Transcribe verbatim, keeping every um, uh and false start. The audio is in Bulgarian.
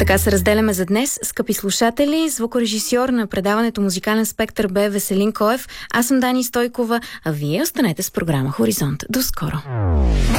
Така се разделяме за днес, скъпи слушатели. Звукорежисьор на предаването Музикален спектър бе Веселин Коев. Аз съм Дани Стойкова, а вие останете с програма Хоризонт. До скоро!